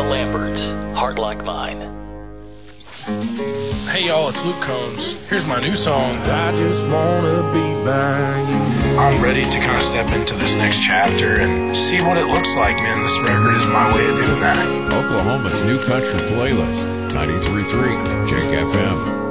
Lambert's Heart Like Mine. Hey y'all, it's Luke Combs. Here's my new song. I just wanna be by you. I'm ready to kind of step into this next chapter and see what it looks like, man. This record is my way of doing that. Oklahoma's new country playlist, 93.3 Jake FM.